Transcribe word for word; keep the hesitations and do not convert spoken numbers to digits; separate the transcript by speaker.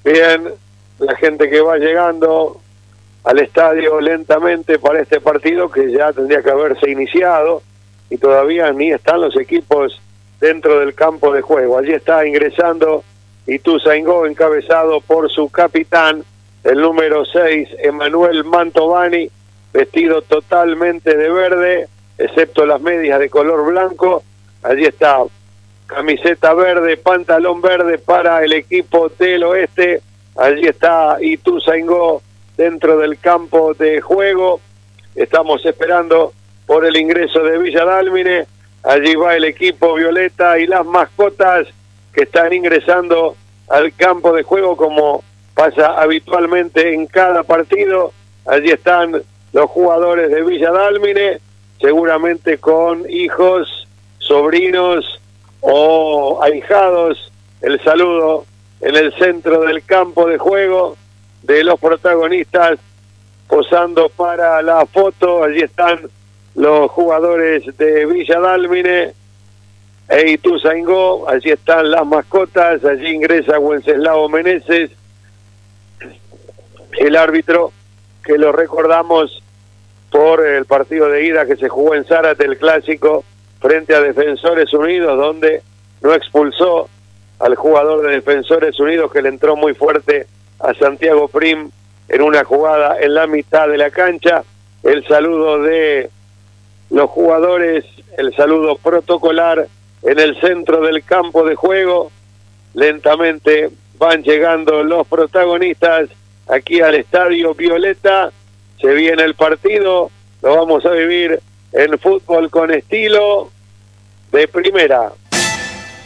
Speaker 1: Bien, la gente que va llegando al estadio lentamente para este partido que ya tendría que haberse iniciado y todavía ni están los equipos dentro del campo de juego. Allí está ingresando Ituzaingó, encabezado por su capitán, el número seis, Emanuel Mantovani, vestido totalmente de verde, excepto las medias de color blanco. Allí está, camiseta verde, pantalón verde para el equipo del oeste. Allí está Ituzaingó dentro del campo de juego. Estamos esperando por el ingreso de Villa Dálmine. Allí va el equipo violeta y las mascotas que están ingresando al campo de juego como pasa habitualmente en cada partido. Allí están los jugadores de Villa Dálmine, seguramente con hijos, sobrinos o ahijados. El saludo en el centro del campo de juego de los protagonistas posando para la foto. Allí están los jugadores de Villa Dálmine e Ituzaingó. Allí están las mascotas. Allí ingresa Wenceslao Meneses, el árbitro que lo recordamos por el partido de ida que se jugó en Zárate, el clásico frente a Defensores Unidos, donde no expulsó al jugador de Defensores Unidos que le entró muy fuerte a Santiago Prim en una jugada en la mitad de la cancha. El saludo de los jugadores, el saludo protocolar en el centro del campo de juego. Lentamente van llegando los protagonistas aquí al Estadio Violeta. Se viene el partido, lo vamos a vivir en Fútbol con Estilo de Primera.